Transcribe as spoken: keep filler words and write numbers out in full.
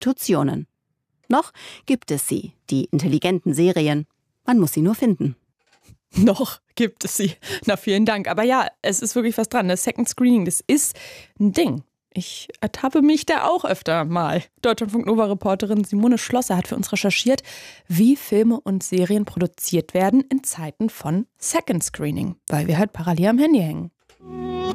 Institutionen. Noch gibt es sie, die intelligenten Serien. Man muss sie nur finden. Noch gibt es sie. Na, vielen Dank. Aber ja, es ist wirklich was dran. Das Second Screening, das ist ein Ding. Ich ertappe mich da auch öfter mal. Deutschlandfunk-Nova-Reporterin Simone Schlosser hat für uns recherchiert, wie Filme und Serien produziert werden in Zeiten von Second Screening, weil wir halt parallel am Handy hängen.